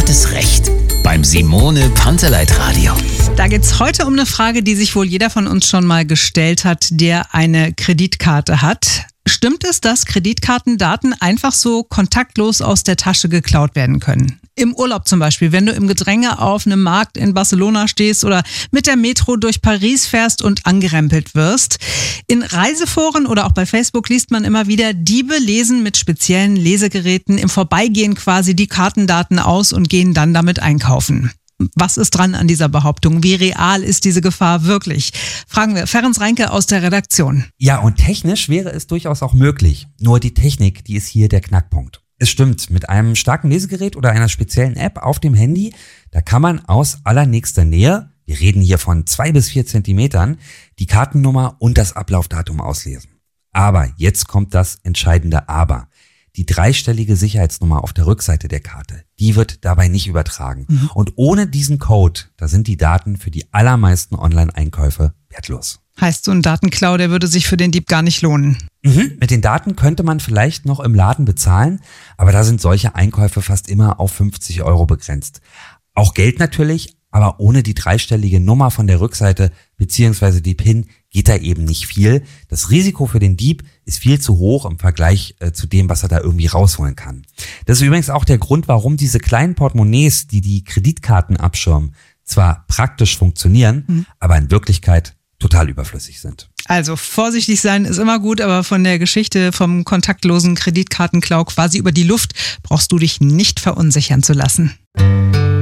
echtes Recht beim Simone Panteleit Radio. Da geht's heute um eine Frage, die sich wohl jeder von uns schon mal gestellt hat, der eine Kreditkarte hat. Stimmt es, dass Kreditkartendaten einfach so kontaktlos aus der Tasche geklaut werden können? Im Urlaub zum Beispiel, wenn du im Gedränge auf einem Markt in Barcelona stehst oder mit der Metro durch Paris fährst und angerempelt wirst. In Reiseforen oder auch bei Facebook liest man immer wieder, Diebe lesen mit speziellen Lesegeräten im Vorbeigehen quasi die Kartendaten aus und gehen dann damit einkaufen. Was ist dran an dieser Behauptung? Wie real ist diese Gefahr wirklich? Fragen wir Ferenc Reinke aus der Redaktion. Ja, und technisch wäre es durchaus auch möglich. Nur die Technik, die ist hier der Knackpunkt. Es stimmt, mit einem starken Lesegerät oder einer speziellen App auf dem Handy, da kann man aus allernächster Nähe, wir reden hier von 2 bis 4 Zentimetern, die Kartennummer und das Ablaufdatum auslesen. Aber jetzt kommt das entscheidende Aber. Die 3-stellige Sicherheitsnummer auf der Rückseite der Karte, die wird dabei nicht übertragen. Und ohne diesen Code, da sind die Daten für die allermeisten Online-Einkäufe wertlos. Heißt, so ein Datenklau, der würde sich für den Dieb gar nicht lohnen. Mit den Daten könnte man vielleicht noch im Laden bezahlen, aber da sind solche Einkäufe fast immer auf 50 € begrenzt. Auch Geld natürlich, aber ohne die 3-stellige Nummer von der Rückseite beziehungsweise die PIN geht da eben nicht viel. Das Risiko für den Dieb ist viel zu hoch im Vergleich zu dem, was er da irgendwie rausholen kann. Das ist übrigens auch der Grund, warum diese kleinen Portemonnaies, die die Kreditkarten abschirmen, zwar praktisch funktionieren, aber in Wirklichkeit total überflüssig sind. Also vorsichtig sein ist immer gut, aber von der Geschichte vom kontaktlosen Kreditkartenklau quasi über die Luft brauchst du dich nicht verunsichern zu lassen.